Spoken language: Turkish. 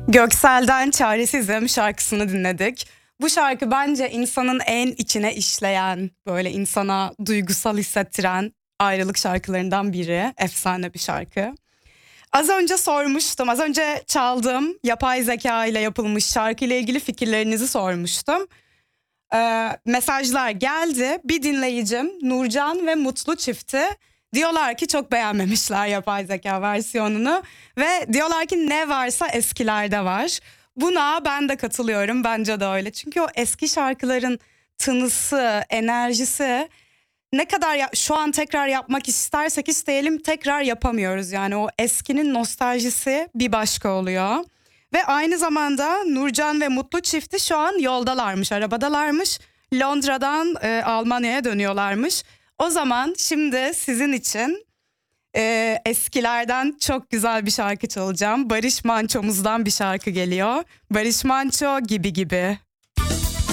Göksel'den Çaresizim şarkısını dinledik. Bu şarkı bence insanın en içine işleyen, böyle insana duygusal hissettiren ayrılık şarkılarından biri. Efsane bir şarkı. Az önce sormuştum, az önce çaldığım yapay zeka ile yapılmış şarkı ile ilgili fikirlerinizi sormuştum. Mesajlar geldi. Bir dinleyicim Nurcan ve Mutlu çifti diyorlar ki çok beğenmemişler yapay zeka versiyonunu ve diyorlar ki ne varsa eskilerde var. Buna ben de katılıyorum, bence de öyle. Çünkü o eski şarkıların tınısı, enerjisi ne kadar şu an tekrar yapmak istersek isteyelim tekrar yapamıyoruz. Yani o eskinin nostaljisi bir başka oluyor. Ve aynı zamanda Nurcan ve Mutlu çifti şu an yoldalarmış, arabadalarmış. Londra'dan Almanya'ya dönüyorlarmış. O zaman şimdi sizin için eskilerden çok güzel bir şarkı çalacağım. Barış Manço'muzdan bir şarkı geliyor. Barış Manço gibi gibi.